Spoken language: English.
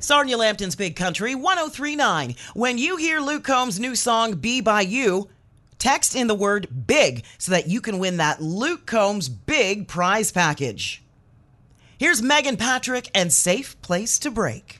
Sarnia Lambton's Big Country 1039. When you hear Luke Combs' new song, Be By You, text in the word BIG so that you can win that Luke Combs Big prize package. Here's Megan Patrick and Safe Place to Break.